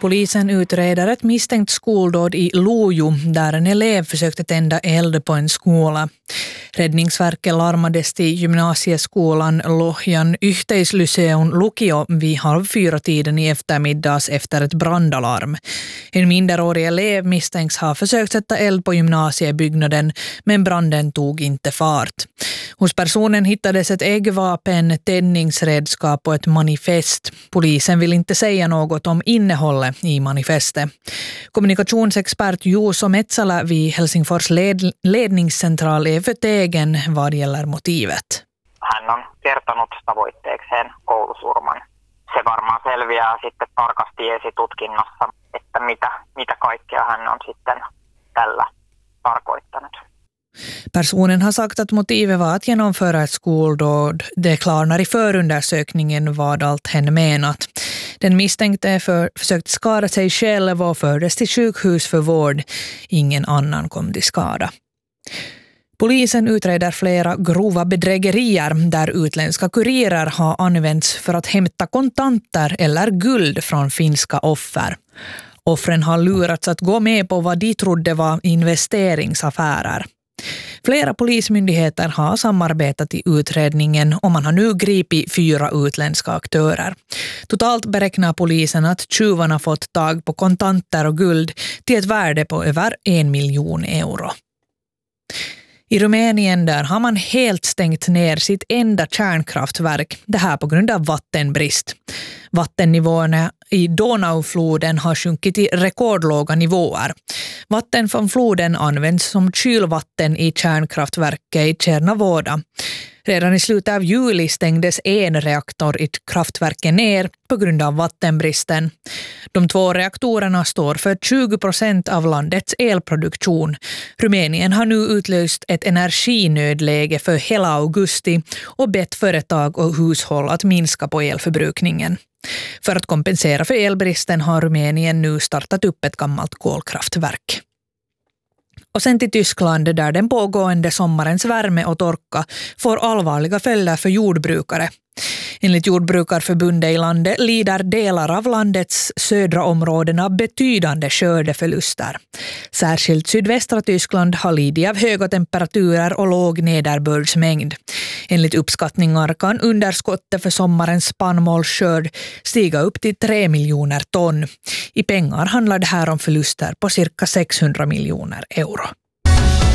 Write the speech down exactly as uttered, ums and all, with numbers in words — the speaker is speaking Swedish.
Polisen utreder ett misstänkt skoldåd i Lojo där en elev försökte tända eld på en skola. Räddningsverket larmades till gymnasieskolan Lohjan Yhteislyseun Lukio vid halv fyra tiden i eftermiddags efter ett brandalarm. En minderårig elev misstänks ha försökt sätta eld på gymnasiebyggnaden, men branden tog inte fart. Hos personen hittades ett äggvapen, tändningsredskap och ett manifest. Polisen vill inte säga något om innehållet i manifestet. Kommunikationsexpert Juuso Metsälä vid Helsingfors led- ledningscentral är förtegen vad gäller motivet. Hän on kertonut tavoitteekseen koulusurman. Se varmaan selviää sitten tarkasti esitutkinnassa, että mitä, mitä kaikkea hän on sitten tällä tarkoittanut. Personen har sagt att motivet var att genomföra ett skoldåd. Det klarnar i förundersökningen vad allt hen menat. Den misstänkte för, försökte skada sig själv och fördes till sjukhus för vård. Ingen annan kom till skada. Polisen utreder flera grova bedrägerier där utländska kurirer har använts för att hämta kontanter eller guld från finska offer. Offren har lurats att gå med på vad de trodde var investeringsaffärer. Flera polismyndigheter har samarbetat i utredningen och man har nu gripit fyra utländska aktörer. Totalt beräknar polisen att tjuvarna fått tag på kontanter och guld till ett värde på över en miljon euro. I Rumänien där har man helt stängt ner sitt enda kärnkraftverk, det här på grund av vattenbrist. Vattennivåerna i Donaufloden har sjunkit till rekordlåga nivåer. Vatten från floden används som kylvatten i kärnkraftverket i Tjernavoda. Redan i slutet av juli stängdes en reaktor i kraftverket ner på grund av vattenbristen. De två reaktorerna står för tjugo procent av landets elproduktion. Rumänien har nu utlöst ett energinödläge för hela augusti och bett företag och hushåll att minska på elförbrukningen. För att kompensera för elbristen har Rumänien nu startat upp ett gammalt kolkraftverk. Och sen till Tyskland där den pågående sommarens värme och torka får allvarliga följder för jordbrukare. Enligt Jordbrukarförbundet i landet lider delar av landets södra områden av betydande skördeförluster. Särskilt sydvästra Tyskland har lidit av höga temperaturer och låg nederbördsmängd. Enligt uppskattningar kan underskottet för sommarens spannmålsskörd stiga upp till tre miljoner ton. I pengar handlar det här om förluster på cirka sexhundra miljoner euro.